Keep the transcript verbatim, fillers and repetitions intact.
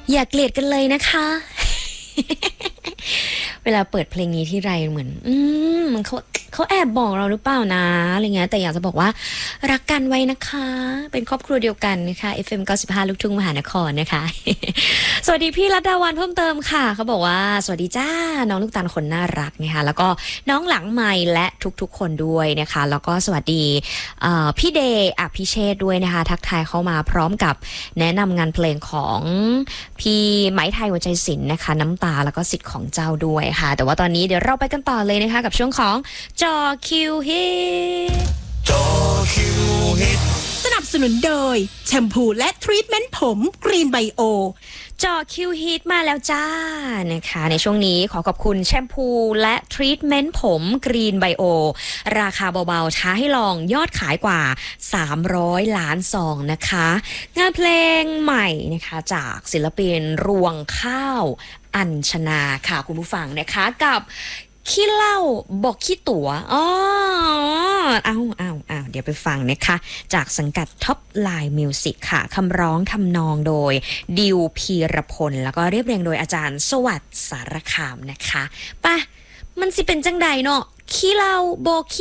อย่าเกลียดกันเลยนะคะ เวลาเปิดเพลงนี้ที่ไรเหมือน อืมเขาเขาแอบบอกเราหรือเปล่านะอะไรเงี้ยแต่อยากจะบอกว่ารักกันไว้นะคะ เป็นครอบครัวเดียวกันนะคะ เอฟ เอ็ม เก้าสิบห้า ลูกทุ่งมหานครนะคะ สวัสดีพี่รัตดาวันเพิ่มเติมค่ะเขาบอกว่าสวัสดีจ้าน้องลูกตาลคนน่ารักนะคะแล้วก็น้องหลังใหม่และทุกๆคนด้วยนะคะแล้วก็สวัสดีพี่เดย์อภิเชษด้วยนะคะทักทายเข้ามาพร้อมกับแนะนำงานเพลงของพี่ไหมไทยหัวใจศิลป์นะคะน้ำตาแล้วก็สิทธิ์ของเจ้าด้วยค่ะแต่ว่าตอนนี้เดี๋ยวเราไปกันต่อเลยนะคะกับช่วงของจอคิวฮิตจอคิวฮิตสนับสนุนโดยแชมพูและทรีทเมนต์ผมกรีนไบโอจอคิวฮิตมาแล้วจ้านะคะในช่วงนี้ขอขอบคุณแชมพูและทรีทเมนต์ผมกรีนไบโอราคาเบาๆท้าให้ลองยอดขายกว่าสามร้อยล้านซองนะคะงานเพลงใหม่นะคะจากศิลปินรวงข้าวอัญชนาค่ะคุณผู้ฟังนะคะกับขี้เล่าบอกขี้ตั๋วอ๋อเอาเอาเอาเดี๋ยวไปฟังนะคะจากสังกัดท็อปไลน์มิวสิกค่ะคำร้องทำนองโดยดิวพีรพลแล้วก็เรียบเรียงโดยอาจารย์สวัสดิ์สารคามนะคะป่ะมันสิเป็นจังใดเนาะขี้เล่าบอกขี้